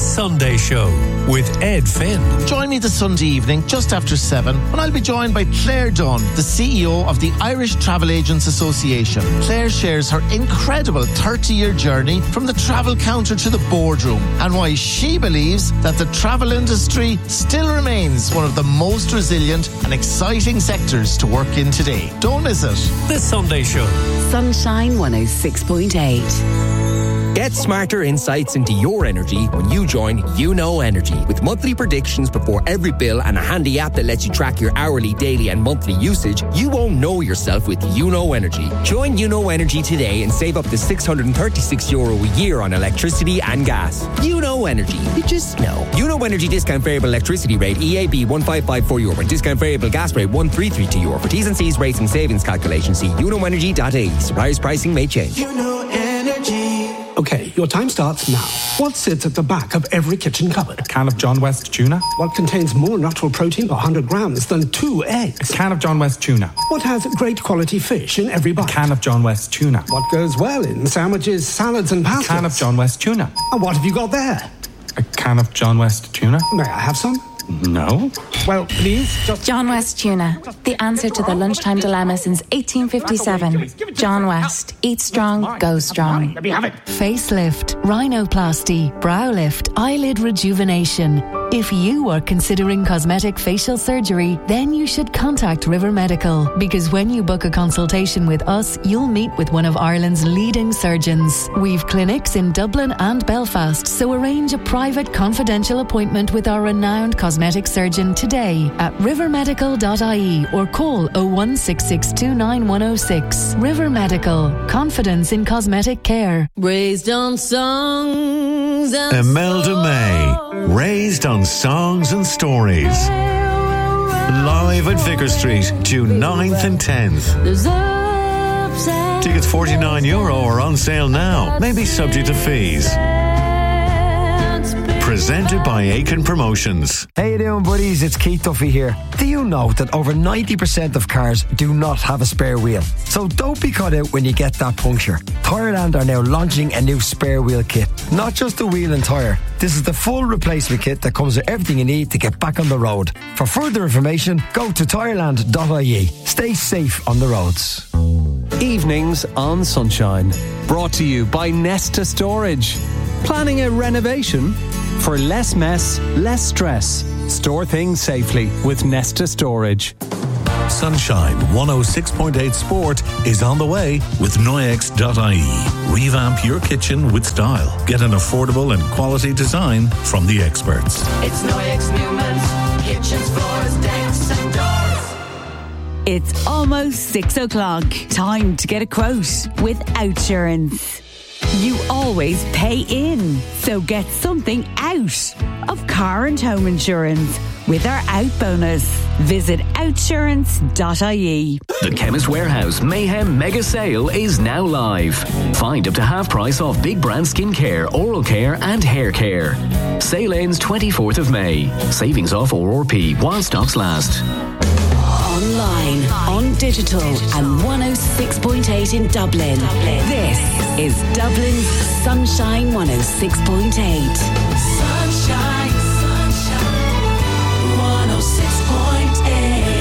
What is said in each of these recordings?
Sunday Show with Ed Finn. Join me this Sunday evening, just after 7, when I'll be joined by Claire Dunn, the CEO of the Irish Travel Agents Association. Claire shares her incredible 30-year journey from the travel counter to the boardroom and why she believes that the travel industry still remains one of the most resilient and exciting sectors to work in today. Don't miss it. The Sunday Show. Sunshine 106.8. Get smarter insights into your energy when you join YouKnow Energy. With monthly predictions before every bill and a handy app that lets you track your hourly, daily and monthly usage, you won't know yourself with YouKnow Energy. Join YouKnow Energy today and save up to €636 a year on electricity and gas. YouKnow Energy. You just know. YouKnow Energy discount variable electricity rate EAB €1554 and discount variable gas rate €1332. For T's and C's rates and savings calculations, see YouKnowEnergy.ie. Suppliers pricing may change. YouKnow Energy. Okay, your time starts now. What sits at the back of every kitchen cupboard? A can of John West tuna. What contains more natural protein per 100 grams than 2 eggs? A can of John West tuna. What has great quality fish in every bite? A can of John West tuna. What goes well in sandwiches, salads and pastas? A can of John West tuna. And what have you got there? A can of John West tuna. May I have some? No. Well, please, just... John West tuna. The answer to the lunchtime dilemma since 1857. John West. Eat strong, go strong. Let me have it. Facelift, rhinoplasty, brow lift, eyelid rejuvenation. If you are considering cosmetic facial surgery, then you should contact River Medical, because when you book a consultation with us, you'll meet with one of Ireland's leading surgeons. We've clinics in Dublin and Belfast, so arrange a private confidential appointment with our renowned cosmetic surgeon today at rivermedical.ie or call 016629106. River Medical. Confidence in cosmetic care. Raised on songs and Imelda May. Raised on songs and stories. Live at Vicar Street, June 9th and 10th. Tickets €49 are on sale now. Maybe subject to fees. Presented by Aiken Promotions. How you doing, buddies? It's Keith Duffy here. Do you know that over 90% of cars do not have a spare wheel? So don't be caught out when you get that puncture. Tireland are now launching a new spare wheel kit. Not just a wheel and tyre. This is the full replacement kit that comes with everything you need to get back on the road. For further information, go to tireland.ie. Stay safe on the roads. Evenings on Sunshine. Brought to you by Nesta Storage. Planning a renovation? For less mess, less stress. Store things safely with Nesta Storage. Sunshine 106.8 Sport is on the way with Noyex.ie. Revamp your kitchen with style. Get an affordable and quality design from the experts. It's Noyex Newman's kitchens, floors, decks and doors. It's almost 6 o'clock. Time to get a quote with Outsurance. You always pay in, so get something out of car and home insurance with our out bonus. Visit outsurance.ie. The Chemist Warehouse Mayhem Mega Sale is now live. Find up to half price off big brand skincare, oral care and hair care. Sale ends 24th of May. Savings off RRP while stocks last. Online, on digital, and 106.8 in Dublin. This is Dublin's Sunshine 106.8. Sunshine, sunshine, 106.8.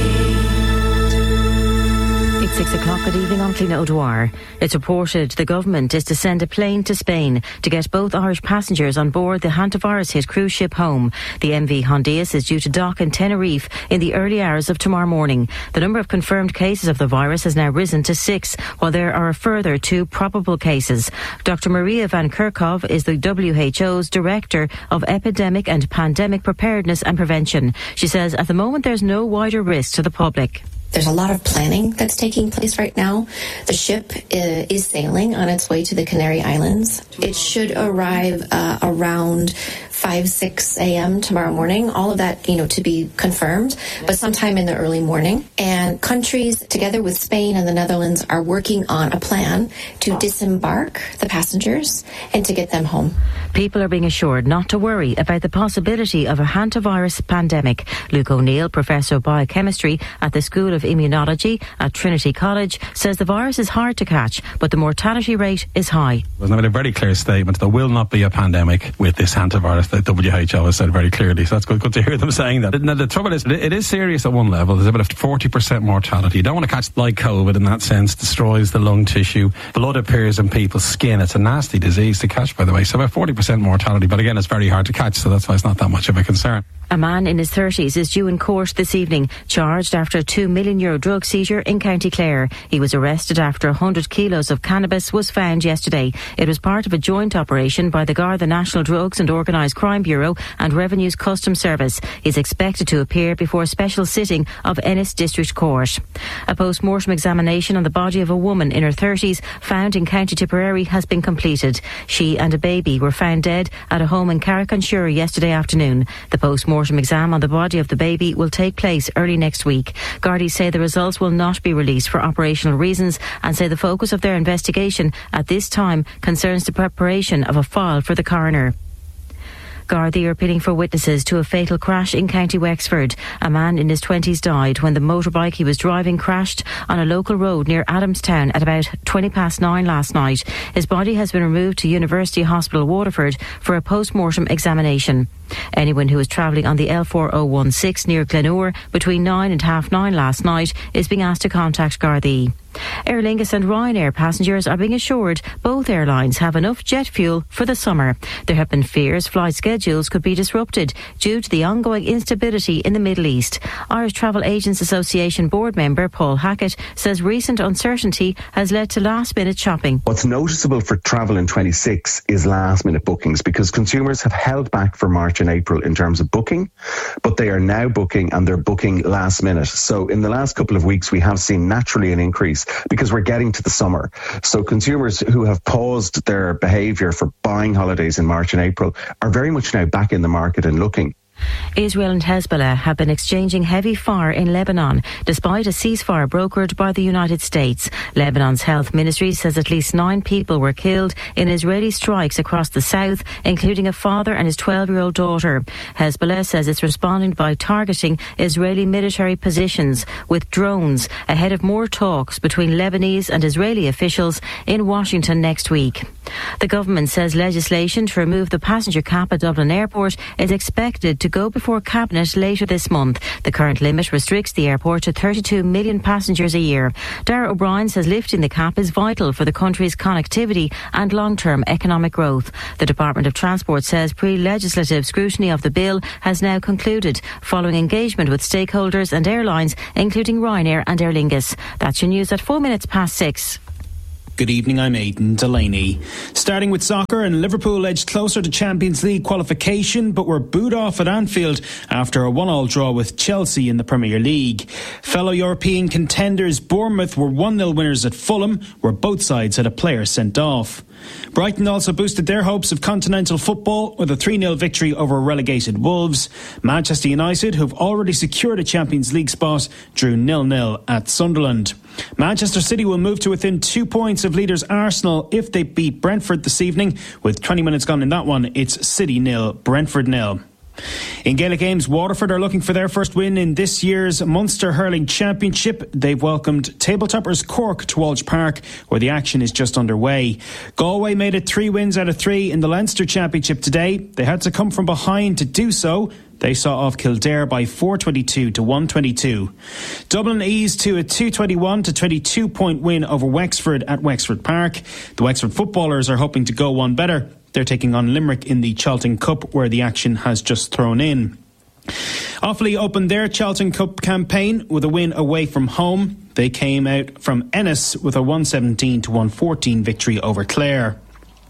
It's 6 o'clock. Good evening. I'm Cliona O'Dwyer. It's reported the government is to send a plane to Spain to get both Irish passengers on board the hantavirus-hit cruise ship home. The MV Hondias is due to dock in Tenerife in the early hours of tomorrow morning. The number of confirmed cases of the virus has now risen to 6, while there are a further 2 probable cases. Dr. Maria Van Kerkhove is the WHO's Director of Epidemic and Pandemic Preparedness and Prevention. She says at the moment there's no wider risk to the public. There's a lot of planning that's taking place right now. The ship is sailing on its way to the Canary Islands. It should arrive around 5-6 a.m. tomorrow morning. All of that, to be confirmed, but sometime in the early morning. And countries, together with Spain and the Netherlands, are working on a plan to disembark the passengers and to get them home. People are being assured not to worry about the possibility of a hantavirus pandemic. Luke O'Neill, Professor of Biochemistry at the School of Immunology at Trinity College, says the virus is hard to catch, but the mortality rate is high. There's made a very clear statement. There will not be a pandemic with this hantavirus. The WHO has said very clearly. So that's good to hear them saying that. Now, the trouble is, it is serious at one level. There's about a 40% mortality. You don't want to catch like COVID in that sense. Destroys the lung tissue. Blood appears in people's skin. It's a nasty disease to catch, by the way. So about 40% mortality. But again, it's very hard to catch. So that's why it's not that much of a concern. A man in his 30s is due in court this evening, charged after a €2 million drug seizure in County Clare. He was arrested after 100 kilos of cannabis was found yesterday. It was part of a joint operation by the Garda National Drugs and Organised Crime Bureau and Revenue's Customs Service. He is expected to appear before a special sitting of Ennis District Court. A post-mortem examination on the body of a woman in her 30s found in County Tipperary has been completed. She and a baby were found dead at a home in Carrick-on-Suir yesterday afternoon. The post-mortem exam on the body of the baby will take place early next week. Gardaí say the results will not be released for operational reasons and say the focus of their investigation at this time concerns the preparation of a file for the coroner. Gardaí are appealing for witnesses to a fatal crash in County Wexford. A man in his 20s died when the motorbike he was driving crashed on a local road near Adamstown at about 9:20 last night. His body has been removed to University Hospital Waterford for a post-mortem examination. Anyone who was travelling on the L4016 near Glenure between 9 and 9:30 last night is being asked to contact Gardaí. Aer Lingus and Ryanair passengers are being assured both airlines have enough jet fuel for the summer. There have been fears flight schedules could be disrupted due to the ongoing instability in the Middle East. Irish Travel Agents Association board member Paul Hackett says recent uncertainty has led to last-minute shopping. What's noticeable for travel in 26 is last-minute bookings because consumers have held back for March and April in terms of booking, but they are now booking and they're booking last minute. So in the last couple of weeks, we have seen naturally an increase because we're getting to the summer. So consumers who have paused their behaviour for buying holidays in March and April are very much now back in the market and looking. Israel and Hezbollah have been exchanging heavy fire in Lebanon, despite a ceasefire brokered by the United States. Lebanon's health ministry says at least 9 people were killed in Israeli strikes across the south, including a father and his 12-year-old daughter. Hezbollah says it's responding by targeting Israeli military positions with drones ahead of more talks between Lebanese and Israeli officials in Washington next week. The government says legislation to remove the passenger cap at Dublin Airport is expected to go before Cabinet later this month. The current limit restricts the airport to 32 million passengers a year. Darragh O'Brien says lifting the cap is vital for the country's connectivity and long-term economic growth. The Department of Transport says pre-legislative scrutiny of the bill has now concluded, following engagement with stakeholders and airlines, including Ryanair and Aer Lingus. That's your news at 6:04. Good evening, I'm Aidan Delaney. Starting with soccer, and Liverpool edged closer to Champions League qualification, but were booed off at Anfield after a 1-1 draw with Chelsea in the Premier League. Fellow European contenders Bournemouth were 1-0 winners at Fulham, where both sides had a player sent off. Brighton also boosted their hopes of continental football with a 3-0 victory over relegated Wolves. Manchester United, who've already secured a Champions League spot, drew 0-0 at Sunderland. Manchester City will move to within 2 points of leaders Arsenal if they beat Brentford this evening. With 20 minutes gone in that one, it's City 0, Brentford 0. In Gaelic Games, Waterford are looking for their first win in this year's Munster Hurling Championship. They've welcomed tabletoppers Cork to Walsh Park, where the action is just underway. Galway made it 3 wins out of 3 in the Leinster Championship today. They had to come from behind to do so. They saw off Kildare by 422 to 122. Dublin eased to a 221 to 22 point win over Wexford at Wexford Park. The Wexford footballers are hoping to go one better. They're taking on Limerick in the Charlton Cup, where the action has just thrown in. Offaly opened their Charlton Cup campaign with a win away from home. They came out from Ennis with a 117 to 114 victory over Clare.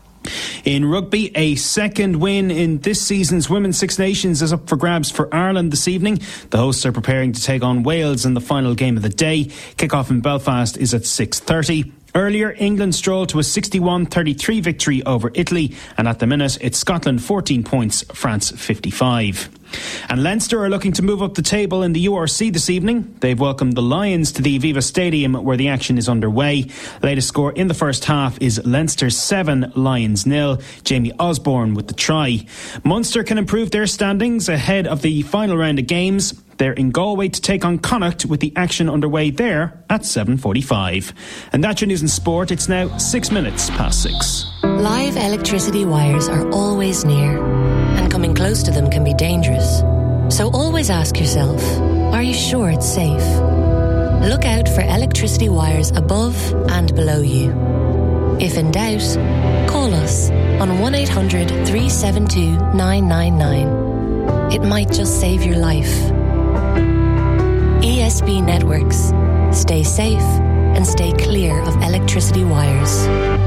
In rugby, a second win in this season's Women's Six Nations is up for grabs for Ireland this evening. The hosts are preparing to take on Wales in the final game of the day. Kick-off in Belfast is at 6:30. Earlier, England strolled to a 61-33 victory over Italy, and at the minute it's Scotland 14 points, France 55. And Leinster are looking to move up the table in the URC this evening. They've welcomed the Lions to the Aviva Stadium where the action is underway. Latest score in the first half is Leinster 7, Lions 0. Jamie Osborne with the try. Munster can improve their standings ahead of the final round of games. They're in Galway to take on Connacht with the action underway there at 7:45. And that's your news and sport. It's now 6 minutes past 6. Live electricity wires are always near, and coming close to them can be dangerous. So always ask yourself, are you sure it's safe? Look out for electricity wires above and below you. If in doubt, call us on 1800 372 999. It might just save your life. ESB Networks. Stay safe and stay clear of electricity wires.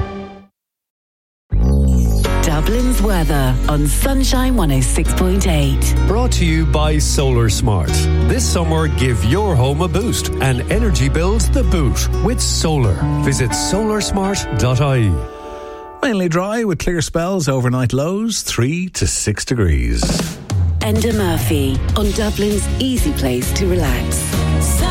Dublin's weather on Sunshine 106.8. Brought to you by Solar Smart. This summer, give your home a boost and energy bills the boot with solar. Visit solarsmart.ie. Mainly dry with clear spells, overnight lows 3 to 6 degrees. Enda Murphy on Dublin's easy place to relax.